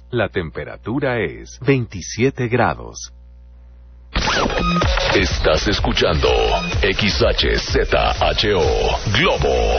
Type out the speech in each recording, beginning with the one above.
La temperatura es 27 grados. Estás escuchando XHZHO Globo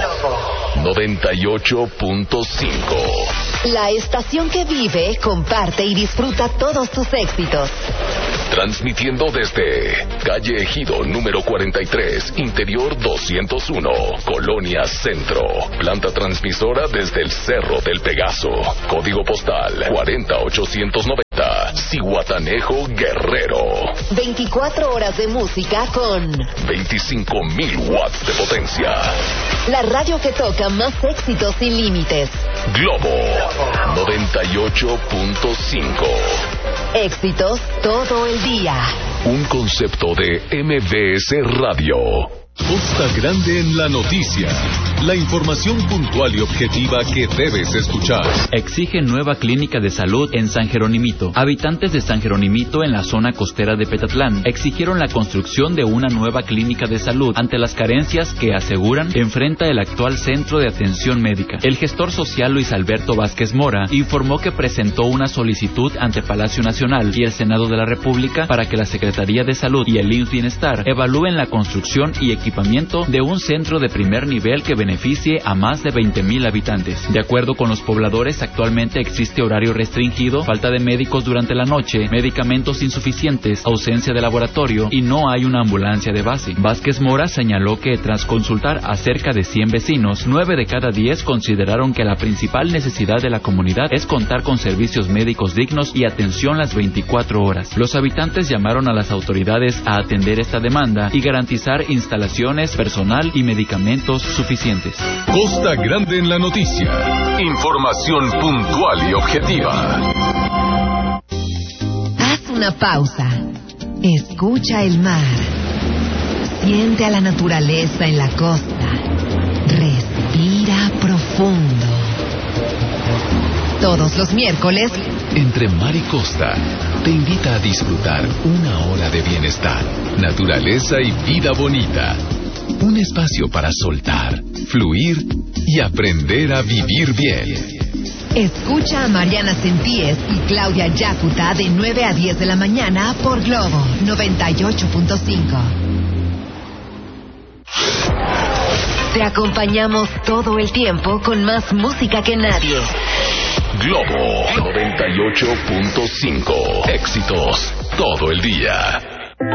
98.5. La estación que vive, comparte y disfruta todos tus éxitos. Transmitiendo desde calle Ejido número 43, interior 201, Colonia Centro. Planta transmisora desde el Cerro del Pegaso. Código postal 40890, Zihuatanejo, Guerrero. 24 horas de música con 25,000 watts de potencia. La radio que toca más éxitos sin límites. Globo 98.5. Éxitos todo el día. Un concepto de MBS Radio. Costa Grande en la noticia. La información puntual y objetiva que debes escuchar. Exigen nueva clínica de salud en San Jeronimito. Habitantes de San Jeronimito, en la zona costera de Petatlán, exigieron la construcción de una nueva clínica de salud ante las carencias que, aseguran, enfrenta el actual centro de atención médica. El gestor social Luis Alberto Vázquez Mora informó que presentó una solicitud ante Palacio Nacional y el Senado de la República para que la Secretaría de Salud y el IMSS Bienestar evalúen la construcción y equipamiento de un centro de primer nivel que beneficie a más de 20,000 habitantes. De acuerdo con los pobladores, actualmente existe horario restringido, falta de médicos durante la noche, medicamentos insuficientes, ausencia de laboratorio y no hay una ambulancia de base. Vázquez Mora señaló que tras consultar a cerca de 100 vecinos, 9 de cada 10 consideraron que la principal necesidad de la comunidad es contar con servicios médicos dignos y atención las 24 horas. Los habitantes llamaron a las autoridades a atender esta demanda y garantizar instalaciones, personal y medicamentos suficientes. Costa Grande en la noticia. Información puntual y objetiva. Haz una pausa. Escucha el mar. Siente a la naturaleza en la costa. Respira profundo. Todos los miércoles, Entre Mar y Costa te invita a disfrutar una hora de bienestar, naturaleza y vida bonita. Un espacio para soltar, fluir y aprender a vivir bien. escucha a Mariana Sentíes y Claudia Yacuta de 9 a 10 de la mañana por Globo 98.5. Te acompañamos todo el tiempo con más música que nadie. Globo 98.5. Éxitos todo el día.